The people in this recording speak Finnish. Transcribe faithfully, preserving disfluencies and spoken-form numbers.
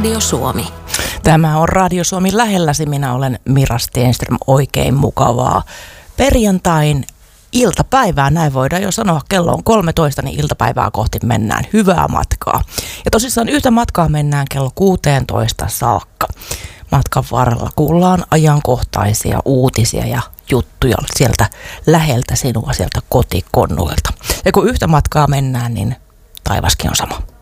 Radio Suomi. Tämä on Radio Suomi lähelläsi. Minä olen Mira Stenström. Oikein mukavaa perjantain iltapäivää. Näin voidaan jo sanoa. Kello on kolmetoista, niin iltapäivää kohti mennään. Hyvää matkaa. Ja tosissaan yhtä matkaa mennään kello kuusitoista saakka. Matkan varrella kuullaan ajankohtaisia uutisia ja juttuja sieltä läheltä sinua, sieltä kotikonnuilta. Ja kun yhtä matkaa mennään, niin taivaskin on sama.